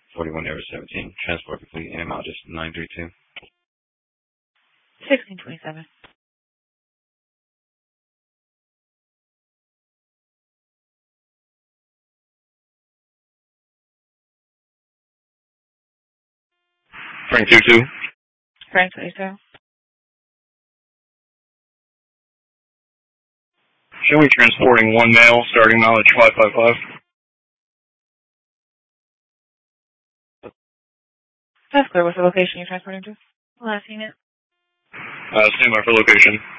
41 Air 17. Transport complete. And amount just 932. 1627. Frank 22. Frank 22. Show me transporting one male, starting mileage 555. That's clear. What's the location you're transporting to? Last unit. Stand by for location.